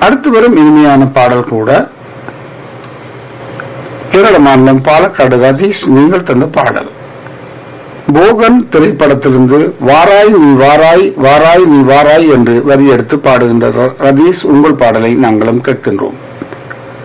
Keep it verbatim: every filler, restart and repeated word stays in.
அடுத்து வரும் இனிமையான பாடல் கூட கேரள மாநிலம் பாலக்காடு ரதீஷ் நீங்கள் தந்த பாடல். போகன் திரைப்படத்திலிருந்து வாராய் நீ வாராய் வாராய் நீ வாராய் என்று வரி எடுத்து பாடுகின்ற ரதீஷ் உங்கள் பாடலை நாங்களும் கேட்கின்றோம்.